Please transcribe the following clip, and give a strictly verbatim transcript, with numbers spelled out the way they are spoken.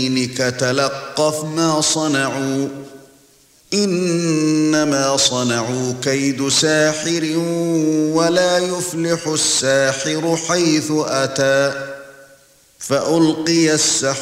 يمينك تلقف ما صنعوا إنما صنعوا كيد ساحر ولا يفلح الساحر حيث أتى فألقي السحرة